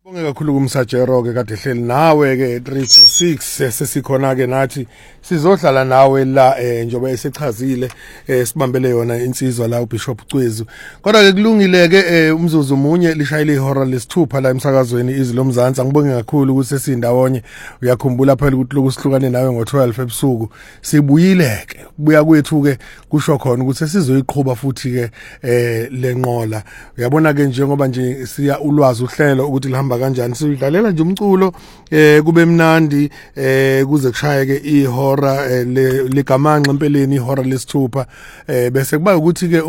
Kakhulu kumsajero ke kade hleli nawe ke 326 sesikhona ke nathi sizohlala nawe la njoba esechazile sibambele yona insizwa la uBishop Cwezu. Kodwa ke kulungile ke umzuzu munye lishayile ihora lesithupha la emsakazweni izwi lomzansi. Ngibonge kakhulu ukuthi sesindawonye. Uyakhumbula phela ukuthi lokusihlukane nawe ngo12 ebusuku sibuyile ke buya kwethu ke kusho khona ukuthi sizoyiqhubha futhi ke lenqola. Uyabona ke njengoba nje siya ulwazi uhlelo ukuthi lihamba kanjani sidlalela nje umculo kube mnandi kuze kushaye ke ihora ligamanxa empeleni ihora lesithupha bese kuba ukuthi ke